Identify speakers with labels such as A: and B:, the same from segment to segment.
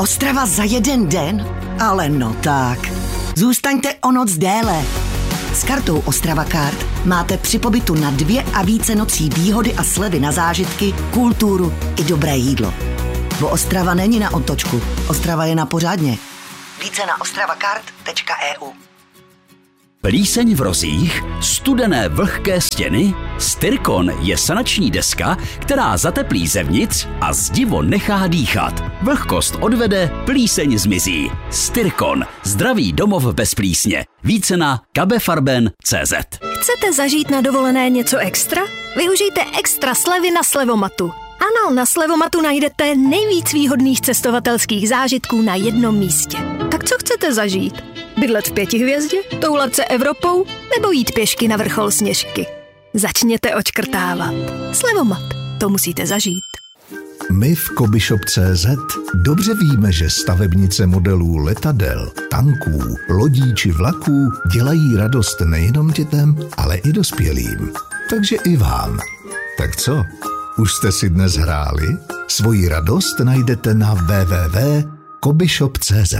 A: Ostrava za jeden den? Ale no tak. Zůstaňte o noc déle. S kartou Ostrava Card máte při pobytu na 2 a více nocí výhody a slevy na zážitky, kulturu i dobré jídlo. Bo Ostrava není na otočku, Ostrava je na pořádně. Více na ostravacard.eu.
B: Plíseň v rozích, studené vlhké stěny, Styrkon je sanační deska, která zateplí zevnitř a zdivo nechá dýchat. Vlhkost odvede, plíseň zmizí. Styrkon, zdravý domov bez plísně. Více na kabefarben.cz.
C: Chcete zažít na dovolené něco extra? Využijte extra slevy na Slevomatu. Ano, na Slevomatu najdete nejvíc výhodných cestovatelských zážitků na jednom místě. Tak co chcete zažít? Bydlet v 5 hvězdě? Toulat se Evropou? Nebo jít pěšky na vrchol Sněžky? Začněte odškrtávat. Slevomat, to musíte zažít.
D: My v Kobyshop.cz dobře víme, že stavebnice modelů letadel, tanků, lodí či vlaků dělají radost nejenom dětem, ale i dospělým. Takže i vám. Tak co? Už jste si dnes hráli? Svoji radost najdete na www.kobyshop.cz.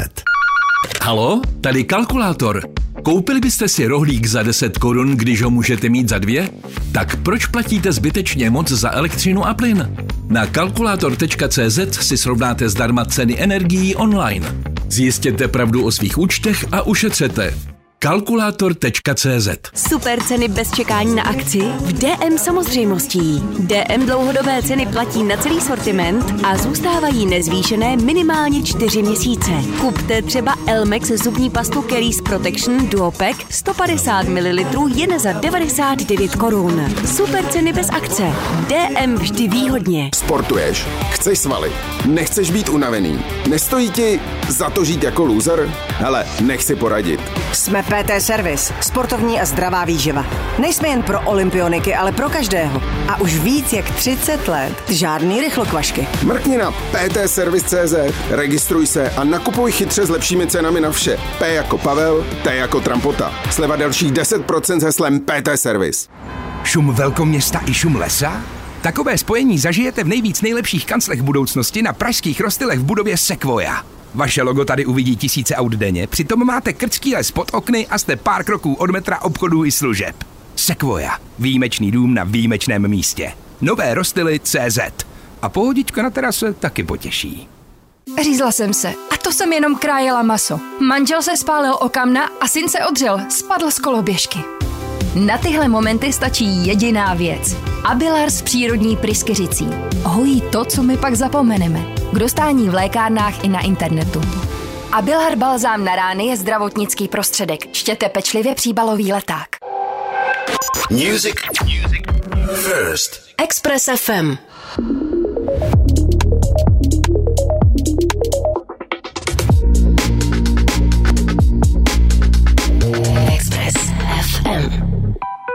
E: Halo, tady kalkulátor. Koupili byste si rohlík za 10 korun, když ho můžete mít za 2? Tak proč platíte zbytečně moc za elektřinu a plyn? Na kalkulátor.cz si srovnáte zdarma ceny energií online. Zjistěte pravdu o svých účtech a ušetřete. Kalkulátor.cz.
F: Super ceny bez čekání na akci v DM samozřejmostí. DM dlouhodobé ceny platí na celý sortiment a zůstávají nezvýšené minimálně 4 měsíce. Kupte třeba Elmex zubní pastu Caries Protection Duopack 150 ml jen za 99 korun. Super ceny bez akce. DM vždy výhodně.
G: Sportuješ? Chceš svaly? Nechceš být unavený? Nestojí ti za to žít jako loser? Hele, nech si poradit.
H: Jsme PT Service, sportovní a zdravá výživa. Nejsme jen pro olympioniky, ale pro každého. A už víc jak 30 let žádný rychlokvašky.
G: Mrkni na ptservice.cz, registruj se a nakupuj chytře s lepšími cenami na vše. P jako Pavel, T jako Trampota. Sleva dalších 10% s heslem PT Service.
I: Šum velkoměsta i šum lesa? Takové spojení zažijete v nejlepších kanclech budoucnosti na pražských Rostylech v budově Sequoia. Vaše logo tady uvidí tisíce aut denně, přitom máte krčký les pod okny a jste pár kroků od metra, obchodů i služeb. Sequoia. Výjimečný dům na výjimečném místě. Nové Rostily.cz. A pohodička na terase taky potěší.
J: Řízla jsem se. A to jsem jenom krájela maso. Manžel se spálil o kamna a syn se odřel. Spadl z koloběžky. Na tyhle momenty stačí jediná věc. Abilars přírodní pryskyřicí. Hojí to, co my pak zapomeneme. K dostání v lékárnách i na internetu. Abilar balzám na rány je zdravotnický prostředek. Čtěte pečlivě příbalový leták.
K: Music first.
F: Express FM.